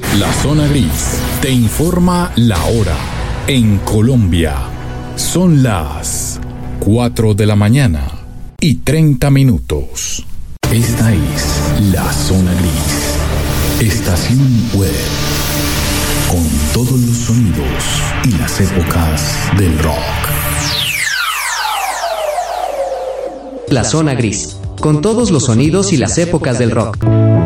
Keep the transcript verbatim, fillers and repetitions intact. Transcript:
La Zona Gris te informa la hora. En Colombia son las cuatro de la mañana y treinta minutos. Esta es La Zona Gris, estación web con todos los sonidos y las épocas del rock. La Zona Gris, con todos los sonidos y las épocas del rock.